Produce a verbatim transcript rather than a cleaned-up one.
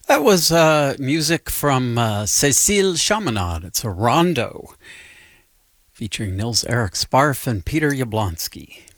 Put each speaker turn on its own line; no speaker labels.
That was uh, music from uh, Cécile Chaminade. It's a rondo featuring Nils Eric Sparf and Peter Yablonsky.